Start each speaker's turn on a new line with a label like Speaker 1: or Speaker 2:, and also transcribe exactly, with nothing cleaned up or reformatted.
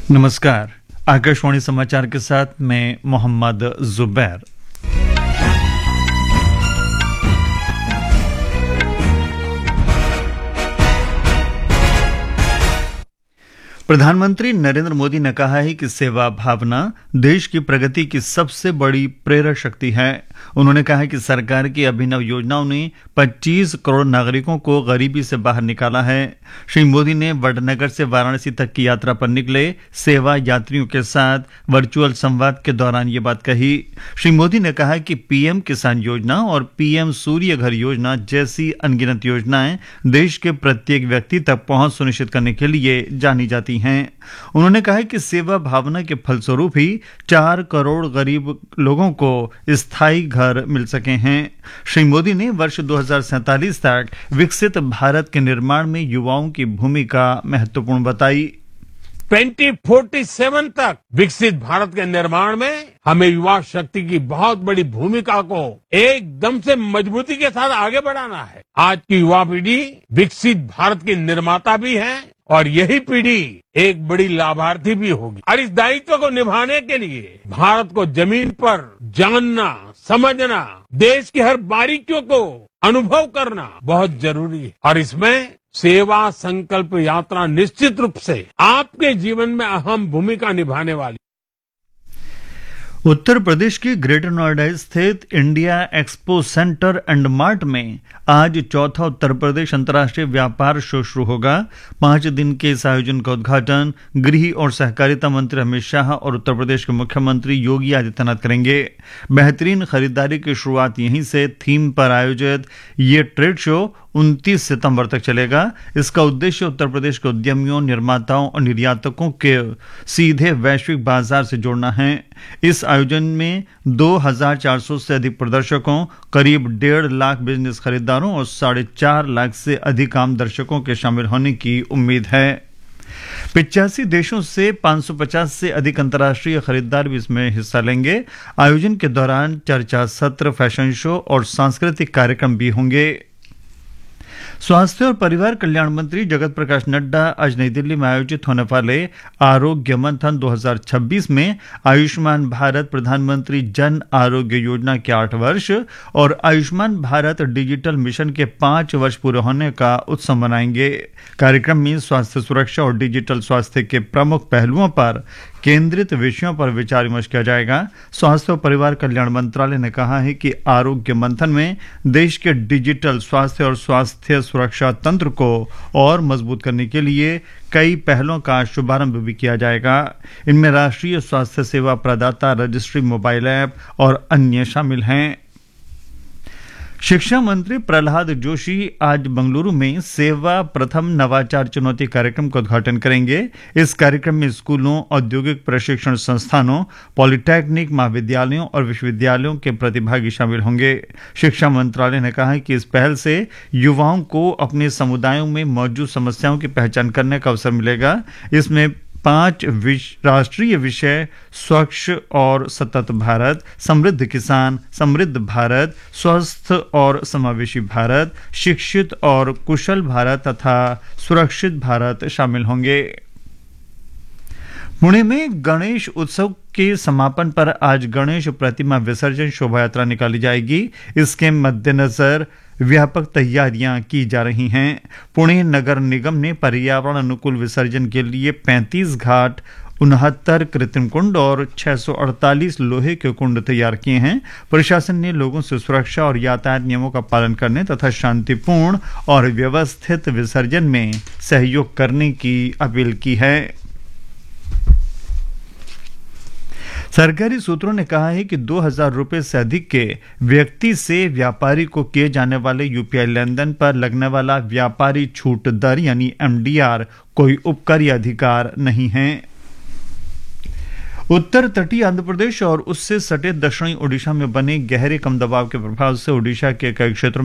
Speaker 1: नमस्कार। आकाशवाणी समाचार के साथ मैं मोहम्मद जुबैर। प्रधानमंत्री नरेंद्र मोदी ने कहा है कि सेवा भावना देश की प्रगति की सबसे बड़ी प्रेरक शक्ति है। उन्होंने कहा कि सरकार की अभिनव योजनाओं ने पच्चीस करोड़ नागरिकों को गरीबी से बाहर निकाला है। श्री मोदी ने वडनगर से वाराणसी तक की यात्रा पर निकले सेवा यात्रियों के साथ वर्चुअल संवाद के दौरान ये बात कही। श्री मोदी ने कहा कि पीएम किसान योजना और पीएम सूर्य घर योजना जैसी अनगिनत योजनाएं देश के प्रत्येक व्यक्ति तक पहुंच सुनिश्चित करने के लिए जानी जाती हैं। उन्होंने कहा कि सेवा भावना के फलस्वरूप ही चार करोड़ गरीब लोगों को स्थायी घर मिल सके हैं। श्री मोदी ने वर्ष दो हज़ार सैंतालीस तक विकसित भारत के निर्माण में युवाओं की भूमिका महत्वपूर्ण बताई।
Speaker 2: ट्वेंटी फोर्टी सेवन तक विकसित भारत के निर्माण में हमें युवा शक्ति की बहुत बड़ी भूमिका को एकदम से मजबूती के साथ आगे बढ़ाना है। आज की युवा पीढ़ी विकसित भारत की निर्माता भी है और यही पीढ़ी एक बड़ी लाभार्थी भी होगी। और इस दायित्व को निभाने के लिए भारत को जमीन पर जानना, समझना, देश की हर बारीकियों को अनुभव करना बहुत जरूरी है। और इसमें सेवा संकल्प यात्रा निश्चित रूप से आपके जीवन में अहम भूमिका निभाने वाली।
Speaker 1: उत्तर प्रदेश के ग्रेटर नोएडा स्थित India expo centre and mart में आज चौथा उत्तर प्रदेश अंतर्राष्ट्रीय व्यापार शो शुरू होगा। पांच दिन के इस आयोजन का उद्घाटन गृह और सहकारिता मंत्री अमित शाह और उत्तर प्रदेश के मुख्यमंत्री योगी आदित्यनाथ करेंगे। बेहतरीन खरीदारी की शुरुआत यहीं से थीम पर आयोजित ये ट्रेड शो उनतीस सितंबर तक चलेगा। इसका उद्देश्य उत्तर प्रदेश के उद्यमियों, निर्माताओं और निर्यातकों के सीधे वैश्विक बाजार से जोड़ना है। इस आयोजन में दो हज़ार चार सौ से अधिक प्रदर्शकों, करीब डेढ़ लाख बिजनेस खरीदारों और साढ़े चार लाख से अधिक आम दर्शकों के शामिल होने की उम्मीद है। पिचासी देशों से पाँच सौ पचास से अधिक अंतर्राष्ट्रीय खरीदार भी इसमें हिस्सा लेंगे। आयोजन के दौरान चर्चा सत्र, फैशन शो और सांस्कृतिक कार्यक्रम भी होंगे। स्वास्थ्य और परिवार कल्याण मंत्री जगत प्रकाश नड्डा आज नई दिल्ली में आयोजित होने वाले आरोग्य मंथन दो हज़ार छब्बीस में आयुष्मान भारत प्रधानमंत्री जन आरोग्य योजना के आठ वर्ष और आयुष्मान भारत डिजिटल मिशन के पांच वर्ष पूरे होने का उत्सव मनाएंगे। कार्यक्रम में स्वास्थ्य सुरक्षा और डिजिटल स्वास्थ्य के प्रमुख पहलुओं पर केंद्रित विषयों पर विचार विमर्श किया जाएगा। स्वास्थ्य और परिवार कल्याण मंत्रालय ने कहा है कि आरोग्य मंथन में देश के डिजिटल स्वास्थ्य और स्वास्थ्य सुरक्षा तंत्र को और मजबूत करने के लिए कई पहलों का शुभारंभ भी किया जाएगा। इनमें राष्ट्रीय स्वास्थ्य सेवा प्रदाता रजिस्ट्री, मोबाइल ऐप और अन्य शामिल हैं। शिक्षा मंत्री प्रहलाद जोशी आज बंगलुरु में सेवा प्रथम नवाचार चुनौती कार्यक्रम का उद्घाटन करेंगे। इस कार्यक्रम में स्कूलों, औद्योगिक प्रशिक्षण संस्थानों, पॉलिटेक्निक महाविद्यालयों और विश्वविद्यालयों के प्रतिभागी शामिल होंगे। शिक्षा मंत्रालय ने कहा है कि इस पहल से युवाओं को अपने समुदायों में मौजूद समस्याओं की पहचान करने का अवसर मिलेगा। इसमें पांच राष्ट्रीय विषय स्वच्छ और सतत भारत, समृद्ध किसान, समृद्ध भारत, स्वस्थ और समावेशी भारत, शिक्षित और कुशल भारत तथा सुरक्षित भारत शामिल होंगे। पुणे में गणेश उत्सव के समापन पर आज गणेश प्रतिमा विसर्जन शोभा यात्रा निकाली जाएगी। इसके मद्देनजर व्यापक तैयारियां की जा रही हैं। पुणे नगर निगम ने पर्यावरण अनुकूल विसर्जन के लिए पैंतीस घाट, उनहत्तर कृत्रिम कुंड और छह सौ अड़तालीस लोहे के कुंड तैयार किए हैं। प्रशासन ने लोगों से सुरक्षा और यातायात नियमों का पालन करने तथा शांतिपूर्ण और व्यवस्थित विसर्जन में सहयोग करने की अपील की है। सरकारी सूत्रों ने कहा है कि दो हजार रुपए से अधिक के व्यक्ति से व्यापारी को किए जाने वाले यूपीआई लेनदेन पर लगने वाला व्यापारी छूट दर यानी एमडीआर कोई उपकर या अधिकार नहीं है। उत्तर तटीय आंध्र प्रदेश और उससे सटे दक्षिणी ओडिशा में बने गहरे कम दबाव के प्रभाव से ओडिशा के कई क्षेत्रों